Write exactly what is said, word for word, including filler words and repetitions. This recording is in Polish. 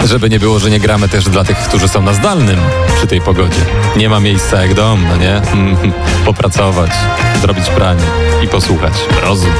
Żeby nie było, że nie gramy też dla tych, którzy są na zdalnym przy tej pogodzie. Nie ma miejsca jak dom, no nie? Popracować, zrobić pranie i posłuchać. Rozum.